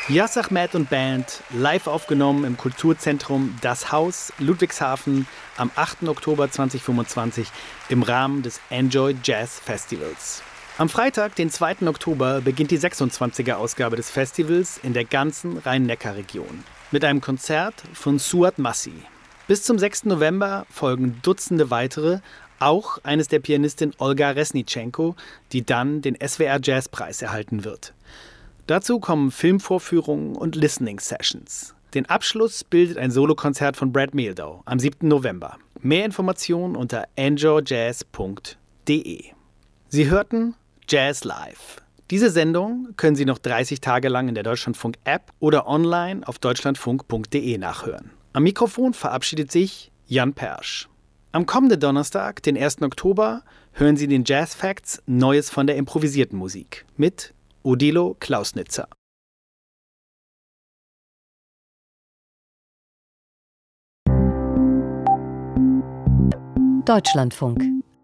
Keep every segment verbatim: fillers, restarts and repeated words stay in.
Yas Ahmed und Band, live aufgenommen im Kulturzentrum Das Haus, Ludwigshafen, am achten Oktober zweitausendfünfundzwanzig im Rahmen des Enjoy Jazz Festivals. Am Freitag, den zweiten Oktober, beginnt die sechsundzwanziger Ausgabe des Festivals in der ganzen Rhein-Neckar-Region mit einem Konzert von Suat Massi. Bis zum sechsten November folgen Dutzende weitere, auch eines der Pianistin Olga Resnitschenko, die dann den S W R Jazzpreis erhalten wird. Dazu kommen Filmvorführungen und Listening-Sessions. Den Abschluss bildet ein Solokonzert von Brad Mehldau am siebten November. Mehr Informationen unter enjoy jazz punkt de. Sie hörten Jazz Live. Diese Sendung können Sie noch dreißig Tage lang in der Deutschlandfunk-App oder online auf deutschlandfunk punkt de nachhören. Am Mikrofon verabschiedet sich Jan Persch. Am kommenden Donnerstag, den ersten Oktober, hören Sie den Jazz Facts Neues von der improvisierten Musik mit Odilo Klausnitzer. Deutschlandfunk.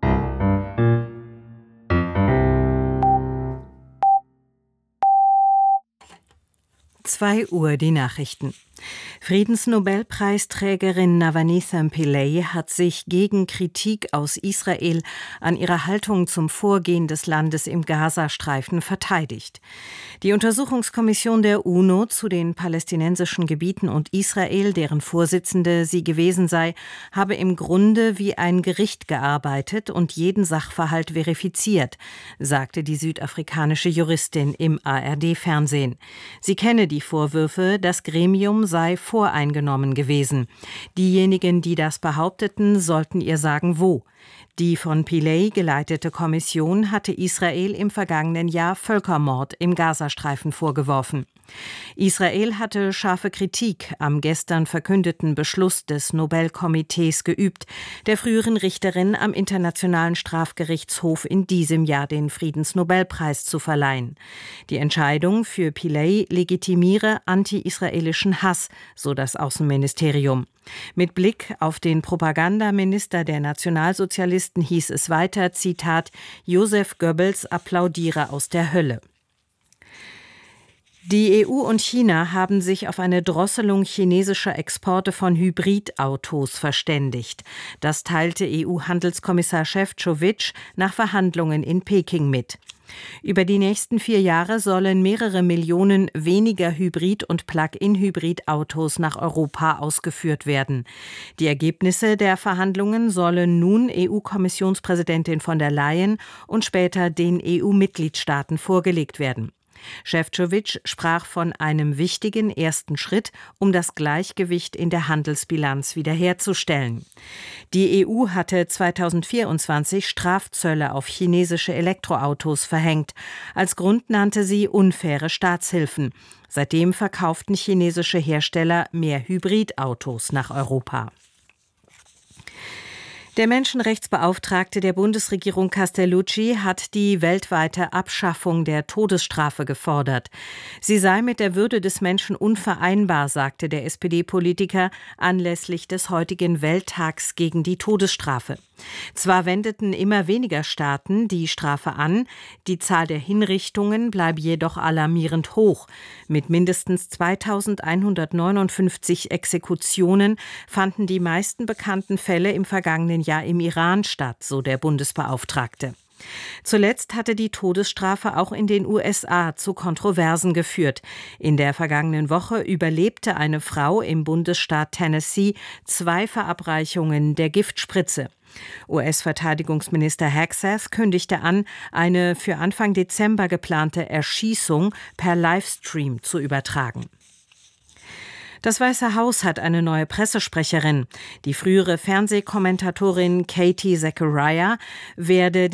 Zwei Uhr die Nachrichten. Friedensnobelpreisträgerin Navanitha Pillay hat sich gegen Kritik aus Israel an ihrer Haltung zum Vorgehen des Landes im Gazastreifen verteidigt. Die Untersuchungskommission der UNO zu den palästinensischen Gebieten und Israel, deren Vorsitzende sie gewesen sei, habe im Grunde wie ein Gericht gearbeitet und jeden Sachverhalt verifiziert, sagte die südafrikanische Juristin im A R D-Fernsehen. Sie kenne die Vorwürfe, das Gremium sei voreingenommen gewesen. Diejenigen, die das behaupteten, sollten ihr sagen, wo. Die von Pillay geleitete Kommission hatte Israel im vergangenen Jahr Völkermord im Gazastreifen vorgeworfen. Israel hatte scharfe Kritik am gestern verkündeten Beschluss des Nobelkomitees geübt, der früheren Richterin am Internationalen Strafgerichtshof in diesem Jahr den Friedensnobelpreis zu verleihen. Die Entscheidung für Pillay legitimiere anti-israelischen Hass, so das Außenministerium. Mit Blick auf den Propagandaminister der Nationalsozialisten hieß es weiter, Zitat, Joseph Goebbels applaudiere aus der Hölle. Die E U und China haben sich auf eine Drosselung chinesischer Exporte von Hybridautos verständigt. Das teilte E U-Handelskommissar Šefčovič nach Verhandlungen in Peking mit. Über die nächsten vier Jahre sollen mehrere Millionen weniger Hybrid- und Plug-in-Hybrid-Autos nach Europa ausgeführt werden. Die Ergebnisse der Verhandlungen sollen nun E U-Kommissionspräsidentin von der Leyen und später den E U-Mitgliedstaaten vorgelegt werden. Šefčovič sprach von einem wichtigen ersten Schritt, um das Gleichgewicht in der Handelsbilanz wiederherzustellen. Die E U hatte zweitausendvierundzwanzig Strafzölle auf chinesische Elektroautos verhängt. Als Grund nannte sie unfaire Staatshilfen. Seitdem verkauften chinesische Hersteller mehr Hybridautos nach Europa. Der Menschenrechtsbeauftragte der Bundesregierung Castellucci hat die weltweite Abschaffung der Todesstrafe gefordert. Sie sei mit der Würde des Menschen unvereinbar, sagte der S P D-Politiker anlässlich des heutigen Welttags gegen die Todesstrafe. Zwar wendeten immer weniger Staaten die Strafe an, die Zahl der Hinrichtungen bleibe jedoch alarmierend hoch. Mit mindestens zweitausendeinhundertneunundfünfzig Exekutionen fanden die meisten bekannten Fälle im vergangenen Jahr im Iran statt, so der Bundesbeauftragte. Zuletzt hatte die Todesstrafe auch in den U S A zu Kontroversen geführt. In der vergangenen Woche überlebte eine Frau im Bundesstaat Tennessee zwei Verabreichungen der Giftspritze. U S-Verteidigungsminister Hegseth kündigte an, eine für Anfang Dezember geplante Erschießung per Livestream zu übertragen. Das Weiße Haus hat eine neue Pressesprecherin. Die frühere Fernsehkommentatorin Katie Zachariah werde